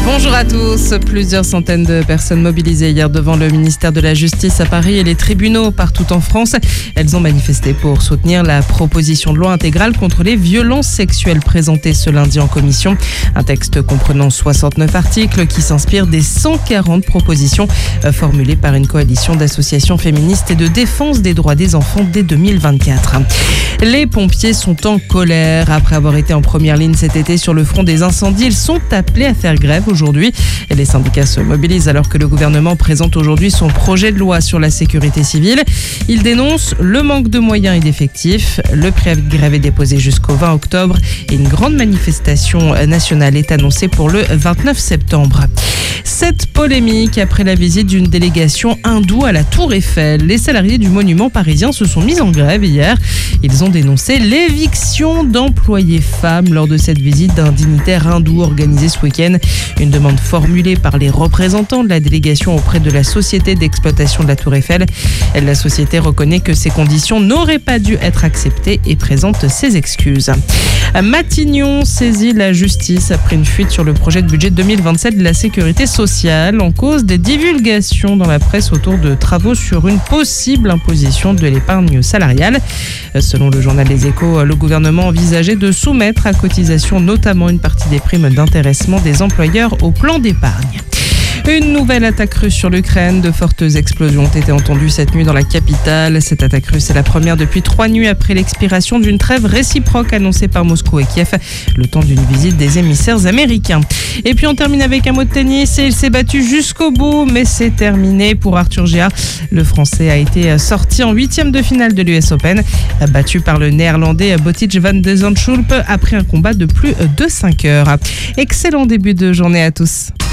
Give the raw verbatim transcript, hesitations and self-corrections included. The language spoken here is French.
Bonjour à tous. Plusieurs centaines de personnes mobilisées hier devant le ministère de la Justice à Paris et les tribunaux partout en France. Elles ont manifesté pour soutenir la proposition de loi intégrale contre les violences sexuelles présentée ce lundi en commission. Un texte comprenant soixante-neuf articles qui s'inspire des cent quarante propositions formulées par une coalition d'associations féministes et de défense des droits des enfants dès deux mille vingt-quatre. Les pompiers sont en colère. Après avoir été en première ligne cet été sur le front des incendies, ils sont appelés à faire grève aujourd'hui. Et les syndicats se mobilisent alors que le gouvernement présente aujourd'hui son projet de loi sur la sécurité civile. Ils dénoncent le manque de moyens et d'effectifs. Le préavis de grève est déposé jusqu'au vingt octobre et une grande manifestation nationale est annoncée pour le vingt-neuf septembre. Cette polémique après la visite d'une délégation hindoue à la Tour Eiffel. Les salariés du monument parisien se sont mis en grève hier. Ils ont dénoncé l'éviction d'employés femmes lors de cette visite d'un dignitaire hindou organisée ce week-end. Une demande formulée par les représentants de la délégation auprès de la société d'exploitation de la Tour Eiffel. La société reconnaît que ces conditions n'auraient pas dû être acceptées et présente ses excuses. Matignon saisit la justice après une fuite sur le projet de budget deux mille vingt-sept de la sécurité sociale en cause des divulgations dans la presse autour de travaux sur une possible imposition de l'épargne salariale. Selon le journal Les Échos, le gouvernement envisageait de soumettre à cotisation notamment une partie des primes d'intéressement des employeurs au plan d'épargne. Une nouvelle attaque russe sur l'Ukraine. De fortes explosions ont été entendues cette nuit dans la capitale. Cette attaque russe est la première depuis trois nuits après l'expiration d'une trêve réciproque annoncée par Moscou et Kiev, le temps d'une visite des émissaires américains. Et puis on termine avec un mot de tennis et il s'est battu jusqu'au bout, mais c'est terminé pour Arthur Gia. Le Français a été sorti en huitième de finale de l'U S Open, battu par le Néerlandais Botic van de Zandschulp après un combat de plus de cinq heures. Excellent début de journée à tous.